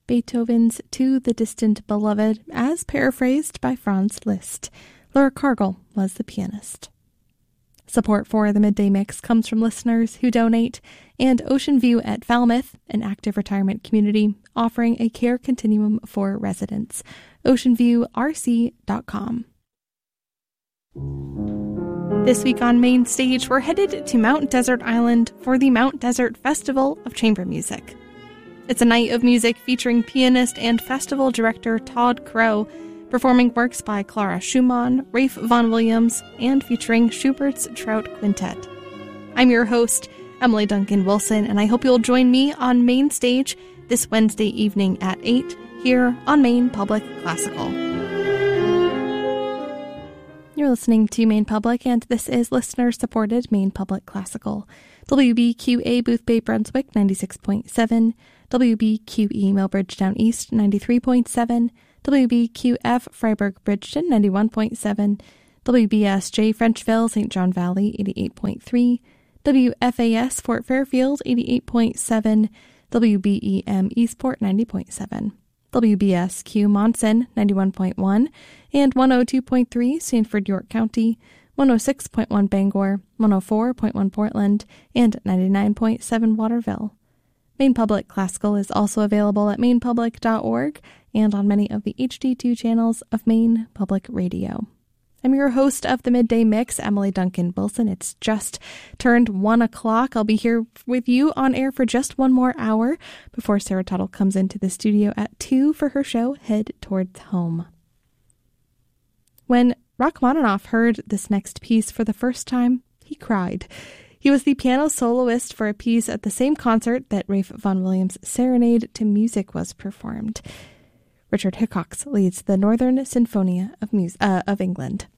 Beethoven's To the Distant Beloved, as paraphrased by Franz Liszt. Laura Cargill was the pianist. Support for the Midday Mix comes from listeners who donate, and Ocean View at Falmouth, an active retirement community offering a care continuum for residents. oceanviewrc.com. This week on Main Stage, we're headed to Mount Desert Island for the Mount Desert Festival of Chamber Music. It's a night of music featuring pianist and festival director Todd Crow, performing works by Clara Schumann, Ralph Vaughan Williams, and featuring Schubert's Trout Quintet. I'm your host, Emily Duncan Wilson, and I hope you'll join me on Main Stage this Wednesday evening at 8 here on Maine Public Classical. You're listening to Maine Public, and this is listener-supported Maine Public Classical. WBQA Booth Bay Brunswick 96.7, WBQE Millbridge Down East 93.7, WBQF Freiburg Bridgeton 91.7, WBSJ Frenchville St. John Valley 88.3, WFAS Fort Fairfield 88.7, WBEM Eastport 90.7, WBSQ Monson 91.1, and 102.3 Sanford York County, 106.1 Bangor, 104.1 Portland, and 99.7 Waterville. Maine Public Classical is also available at mainepublic.org and on many of the HD2 channels of Maine Public Radio. I'm your host of the Midday Mix, Emily Duncan Wilson. It's just turned 1 o'clock. I'll be here with you on air for just one more hour before Sarah Tuttle comes into the studio at 2 for her show, Head Towards Home. When Rachmaninoff heard this next piece for the first time, he cried. He was the piano soloist for a piece at the same concert that Ralph Vaughan Williams' Serenade to Music was performed. Richard Hickox leads the Northern Sinfonia of England.